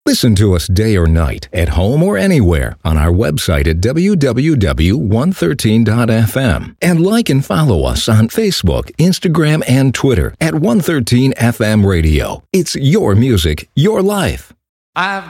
Listen to us day or night, at home or anywhere, on our website at www.113.fm. And like and follow us on Facebook, Instagram, and Twitter at 113 FM Radio. It's your music, your life. I've